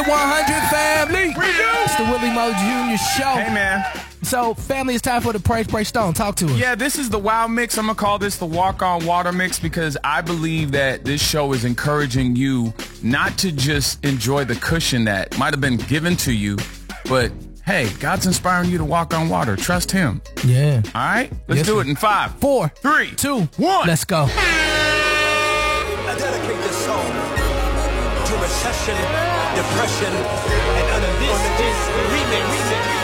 100 family. It's the Willie Mo Jr. Show. Hey, man. So, family, it's time for the Praise Break Stone. Talk to us. Yeah, this is the Wow Mix. I'm going to call this the Walk on Water Mix because I believe that this show is encouraging you not to just enjoy the cushion that might have been given to you, but, hey, God's inspiring you to walk on water. Trust Him. Yeah. All right? Let's do it in 5, 4, 3, 2, 1. Let's go. I dedicate this song to recession, depression, and under this remix.